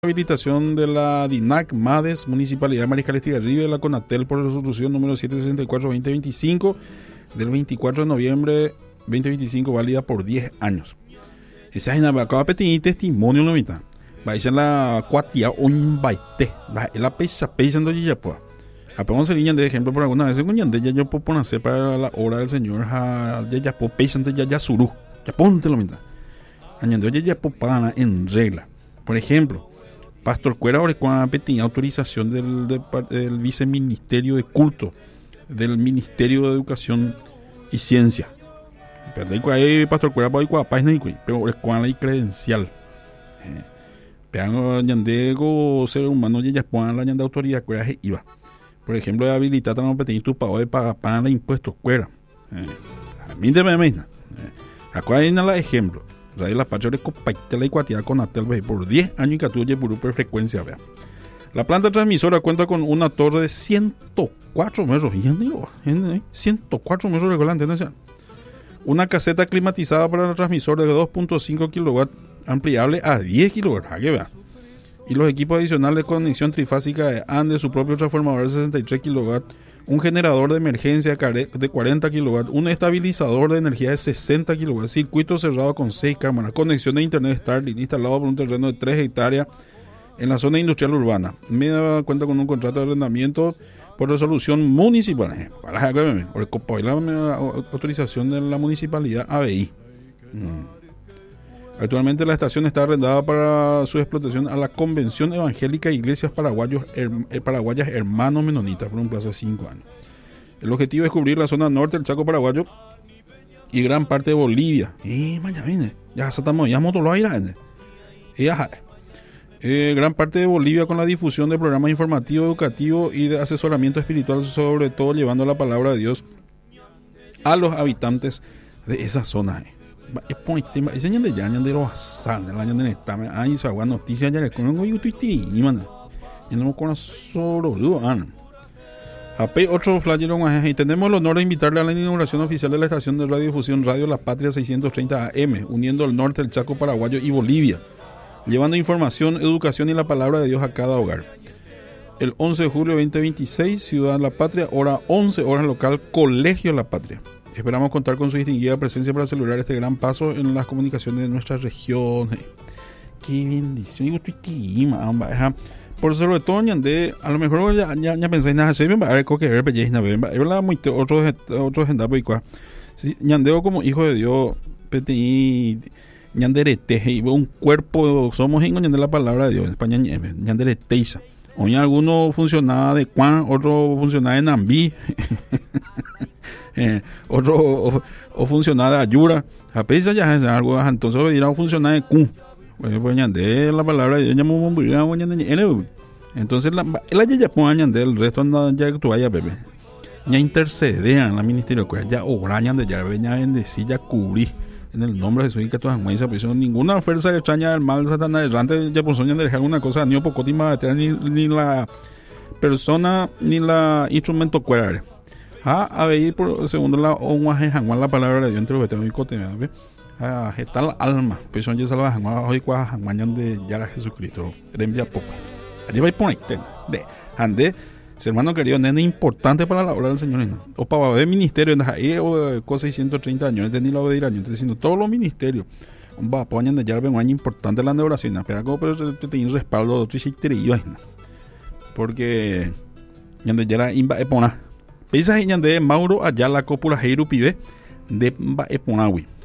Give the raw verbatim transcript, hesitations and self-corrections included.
Habilitación de la DINAC, MADES, Municipalidad de Mariscal Estigarribia, de la CONATEL por resolución número setecientos sesenta y cuatro barra veinte veinticinco del veinticuatro de noviembre veinte veinticinco, válida por diez años. Esa es la acaba de pedir testimonio no mitad. Va a ser la cuatia o invaite, la pesa pesa no ya pues. Apagamos el niño de ejemplo por alguna vez con yande ya yo puedo hacer para la obra del Señor ya ya puedo pesa ya ya suru. Ya ponte lo mitad. Añadiendo ya ya puedo pagar en regla. Por ejemplo, Pastor Cuera Orecuán tenía autorización del, del, del Viceministerio de Culto, del Ministerio de Educación y Ciencia. Pero Pastor Cuera pero Orecuán hay credencial. Pero Yandego, ser humano, ya puedan la Yanda autoridad Cuera iba. Por ejemplo, de habilitar a no pedir tu pago de pagar para los impuestos Cuera. A mí te me imagino. Acá hay un ejemplo. Radio La Pacha de Copaitela y Cuatia con Atel por diez años y catuye por super frecuencia. Vea. La planta transmisora cuenta con una torre de ciento cuatro metros. ciento cuatro metros de volante. ¿No? Una caseta climatizada para el transmisor de dos punto cinco kilowatts ampliable a diez kilowatts. Aquí vea. Y los equipos adicionales de conexión trifásica de A N D, su propio transformador de sesenta y tres kilowatts. Un generador de emergencia de cuarenta kilowatts, un estabilizador de energía de sesenta kilowatts, circuito cerrado con seis cámaras, conexión de internet Starlink instalado por un terreno de tres hectáreas en la zona industrial urbana. Media cuenta con un contrato de arrendamiento por resolución municipal, por la autorización de la municipalidad A B I. Hmm. Actualmente la estación está arrendada para su explotación a la Convención Evangélica de Iglesias Paraguayos, her, Paraguayas Hermanos Menonitas por un plazo de cinco años. El objetivo es cubrir la zona norte del Chaco Paraguayo y gran parte de Bolivia. Eh, mañana viene. Ya estamos, ya moto lo aire. Eh, gran parte de Bolivia con la difusión de programas informativos, educativos y de asesoramiento espiritual, sobre todo llevando la palabra de Dios a los habitantes de esa zona. Eh. Es por el tema, ese año de ya, año de los asal, el año de Nestame, ay, esa agua noticia ya le conozco yo tuiti, y man, y no me conozco solo, dudo, ah. A P otro flyer, y tenemos el honor de invitarle a la inauguración oficial de la estación de radiodifusión Radio La Patria seiscientos treinta A M, uniendo el norte del Chaco Paraguayo y Bolivia, llevando información, educación y la palabra de Dios a cada hogar. El once de julio de veinte veintiséis, Ciudad La Patria, hora once horas local, Colegio La Patria. Esperamos contar con su distinguida presencia para celebrar este gran paso en las comunicaciones de nuestra región. Qué bendición. Por sobre todo, ñande, a lo mejor ya, ya, ya pensáis nada, se ven a ver que ver pelleis na ven, habla muy otro otro gendabo y cua. Ñandeo como hijo de Dios, peti ñanderete y un cuerpo somos en ñande la palabra de Dios en España ñandereteisa. Hoy alguno funcionaba de Juan, otro funcionaba de Nambí. Eh, otro o, o funcionar de Ayura a pesar ya es algo entonces dirá a funcionar de Q pues de la palabra yo llamo entonces la la ya ponen del resto anda ya tú vaya bebé ya intercedean la ministerio que ya obrañan de ya venía bendecir ya cubrir en el nombre de Jesús y que todas muesas pues ninguna fuerza extraña del mal Satanás errante ya pues soñan de dejar una cosa ni pocotima ni, ni la persona ni la instrumento cuerare. Ah, a ver, por segundo lado, un guaje la palabra de Dios entre los veteranos y cote, ¿ve? Ah, está la alma, pues son ya salvajes, hoy cuaja, mañana de ya Jesucristo, reenvía poco. Allí va a poner, de, ande, hermano querido, nene importante para la obra del Señor, o para ver ministerio, ahí, o cosas seiscientos treinta años, de ni la obedir años, diciendo todos los ministerios, va a poner de ya un año importante la oración, pero como pero te tiene respaldo de otro sitio, porque, ya de ya la imba epona. Pisa de Mauro allá la cópula Heiru Pibe de Eponawi.